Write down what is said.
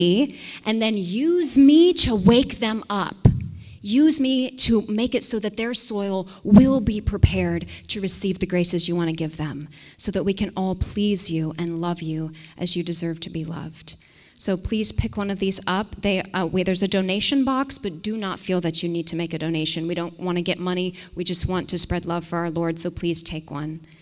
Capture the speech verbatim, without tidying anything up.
and then use me to wake them up. Use me to make it so that their soil will be prepared to receive the graces you want to give them, so that we can all please you and love you as you deserve to be loved. So please pick one of these up. They, uh, we, there's a donation box, but do not feel that you need to make a donation. We don't want to get money. We just want to spread love for our Lord, so please take one.